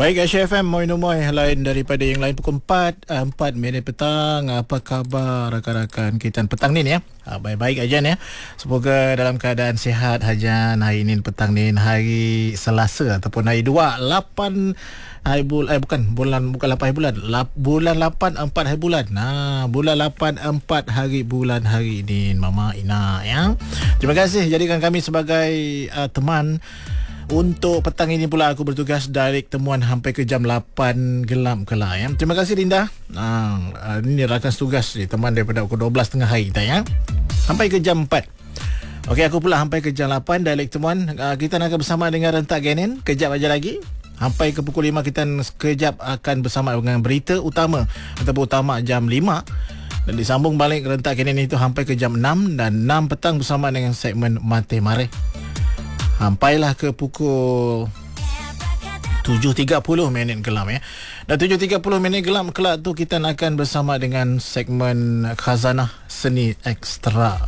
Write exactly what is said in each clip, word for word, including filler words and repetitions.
Baik, Asia F M, Moi Nomoi, lain daripada yang lain pukul empat, empat minit petang. Apa khabar rakan-rakan kita petang ni ya? Baik-baik Hajan ya. Semoga dalam keadaan sihat Hajan. Hari ini petang ni hari Selasa ataupun hari dua, lapan hari bulan, eh bukan, bulan bukan lapan hari bulan. Lap, bulan lapan, empat hari bulan. Nah, bulan lapan, empat hari bulan hari ini Mama Ina ya. Terima kasih jadikan kami sebagai uh, teman. Untuk petang ini pula aku bertugas direct temuan sampai ke jam lapan gelap kelak ya. Terima kasih Linda. Ha, ini rakan tugas ni, teman daripada pukul dua belas tengah hari kita ya. Sampai ke jam empat. Okey, aku pula sampai ke jam lapan direct temuan. Uh, kita nak bersama dengan Rentak Genin kejap aja lagi. Sampai ke pukul lima kita sekejap akan bersama dengan berita utama ataupun utama jam lima. Dan disambung balik Rentak Genin itu sampai ke jam enam dan enam petang bersama dengan segmen Mate Mare. Sampailah ke pukul tujuh tiga puluh minit gelap ya. Dan tujuh tiga puluh minit gelap kelak tu kita akan bersama dengan segmen Khazanah Seni Ekstra.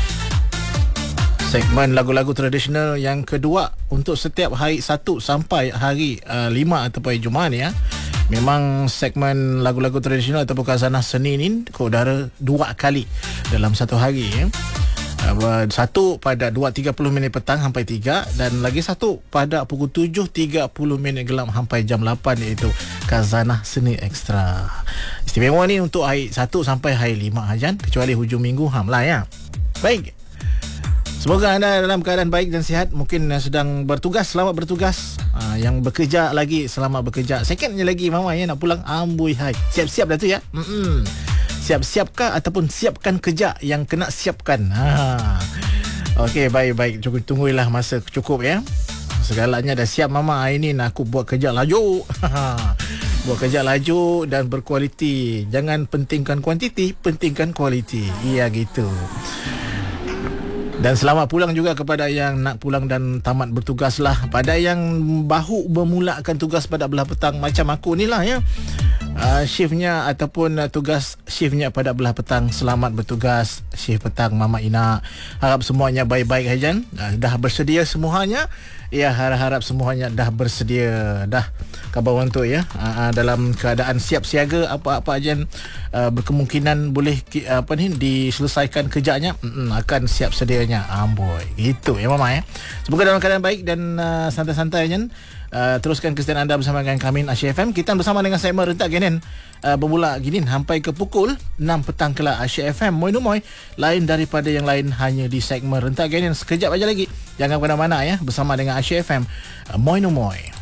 Segmen lagu-lagu tradisional yang kedua untuk setiap hari satu sampai hari uh, lima ataupun hari Jumaat ya. Memang segmen lagu-lagu tradisional ataupun Khazanah Seni ni ke udara dua kali dalam satu hari ya. Satu pada dua tiga puluh minit petang sampai tiga dan lagi satu pada pukul tujuh tiga puluh minit gelap sampai jam lapan, iaitu Khazanah Seni Ekstra. Istimewa ni untuk hari satu sampai hari lima Hajan, kecuali hujung minggu ham lah ya. Baik. Semoga anda dalam keadaan baik dan sihat. Mungkin sedang bertugas, selamat bertugas. Ha, yang bekerja lagi, selamat bekerja. Secondnya lagi mama ya nak pulang, amboi hai. Siap-siap dah tu ya. Mm-mm. Siap-siapkah ataupun siapkan kerja yang kena siapkan. Ha. Okey, baik-baik. Cukup tunggulah masa cukup ya. Segalanya dah siap mama. Hari ni nak aku buat kerja laju. Buat kerja laju dan berkualiti. Jangan pentingkan kuantiti, pentingkan kualiti. Iya gitu. Dan selamat pulang juga kepada yang nak pulang dan tamat bertugas lah. Pada yang bahu memulakan tugas pada belah petang macam aku ni lah ya. Uh, shiftnya ataupun uh, tugas shiftnya pada belah petang, selamat bertugas shift petang Mama Ina. Harap semuanya baik-baik Hajan. Uh, dah bersedia semuanya. Ya, harap-harap semuanya dah bersedia dah kabar untuk ya. Uh, uh, dalam keadaan siap siaga apa-apa Hajan uh, berkemungkinan boleh uh, apa ni diselesaikan kerjanya, mm, akan siap sedianya. Amboi, gitu ya Mama ya. Semoga dalam keadaan baik dan uh, santai-santai Hajan. Uh, teruskan kesetiaan anda bersama dengan kami Asia F M. Kita bersama dengan segmen Rentak Genin uh, bermula gini sampai ke pukul enam petang kelak. Asia F M, Moi Nomoi, lain daripada yang lain hanya di segmen Rentak Genin. Sekejap aja lagi. Jangan ke mana-mana ya, bersama dengan Asia F M, uh, Moi Nomoi.